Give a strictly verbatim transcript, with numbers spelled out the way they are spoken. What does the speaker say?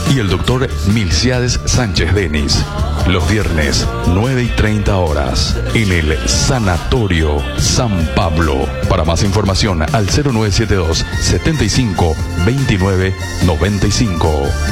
y el doctor Milciades Sánchez Denis. Los viernes, nueve y treinta horas, en el Sanatorio San Pablo. Para más información, al cero nueve siete dos, setenta y cinco, veintinueve, noventa y cinco.